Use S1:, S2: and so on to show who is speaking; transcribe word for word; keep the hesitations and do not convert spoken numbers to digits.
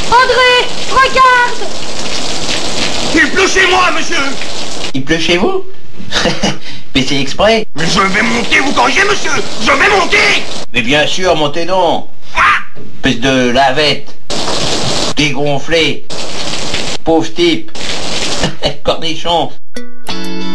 S1: André, regarde!
S2: Il pleut chez moi, monsieur!
S3: Il pleut chez vous? Mais c'est exprès.
S2: Mais je vais monter, vous corrigez, monsieur! Je vais monter!
S3: Mais bien sûr, montez donc.
S2: Ah!
S3: Espèce de lavette. Dégonflé. Pauvre type. Cornichon.